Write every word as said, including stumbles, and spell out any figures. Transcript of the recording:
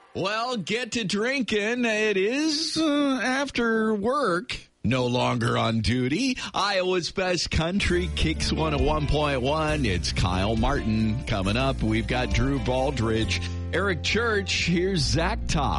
Well, get to drinking. It is uh, after work. No longer on duty. Iowa's Best Country Kicks one oh one point one. It's Kyle Martin coming up. We've got Drew Baldridge, Eric Church. Here's Zach Top.